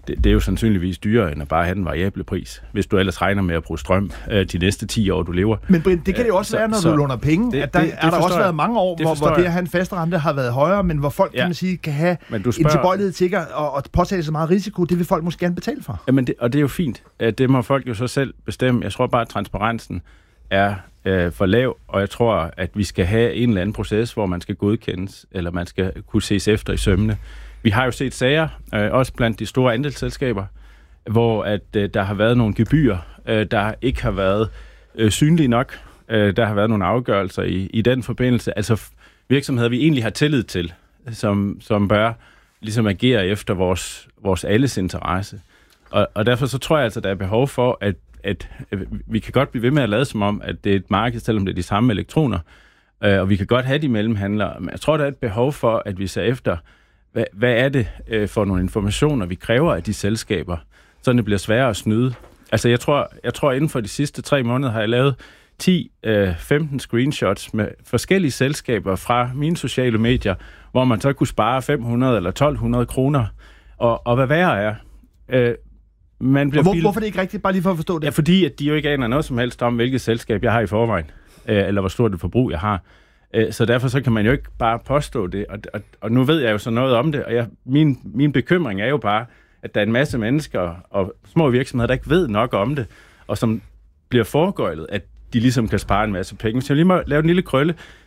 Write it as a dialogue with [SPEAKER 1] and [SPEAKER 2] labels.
[SPEAKER 1] det er jo sandsynligvis dyrere, end at bare have den variable pris, hvis du ellers regner med at bruge strøm de næste 10 år, du lever.
[SPEAKER 2] Men Brind, det kan det jo også være, når du låner penge. Der har også været mange år, hvor det at have en fast rente har været højere, men hvor folk, kan man sige, kan have en tilbøjelighed til at påtage så meget risiko. Det vil folk måske gerne betale for.
[SPEAKER 1] Jamen og det er jo fint. Det må folk jo så selv bestemme. Jeg tror bare, at transparensen er for lav, og jeg tror, at vi skal have en eller anden proces, hvor man skal godkendes, eller man skal kunne ses efter i sømmene. Vi har jo set sager, også blandt de store andelsselskaber, hvor at der har været nogle gebyrer, der ikke har været synlige nok. Der har været nogle afgørelser i den forbindelse. Altså virksomheder, vi egentlig har tillid til, som bør ligesom agere efter vores alles interesse. Og derfor så tror jeg altså, der er behov for, at vi kan godt blive ved med at lade som om, at det er et marked, selvom det er de samme elektroner, og vi kan godt have de mellemhandlere. Men jeg tror, der er et behov for, at vi ser efter, hvad er det for nogle informationer, vi kræver af de selskaber, så det bliver sværere at snyde. Altså jeg tror inden for de sidste 3 måneder har jeg lavet 10-15 screenshots med forskellige selskaber fra mine sociale medier, hvor man så kunne spare 500 eller 1200 kroner. Og hvad værre er,
[SPEAKER 2] hvorfor er det ikke rigtigt? Bare lige for at forstå det.
[SPEAKER 1] Ja, fordi at de jo ikke aner noget som helst om, hvilket selskab jeg har i forvejen, eller hvor stort et forbrug jeg har. Så derfor så kan man jo ikke bare påstå det. Og nu ved jeg jo så noget om det, og min bekymring er jo bare, at der er en masse mennesker og små virksomheder, der ikke ved nok om det, og som bliver foregøjlet, at de ligesom kan spare en masse penge. Så jeg lige må lave en lille krølle.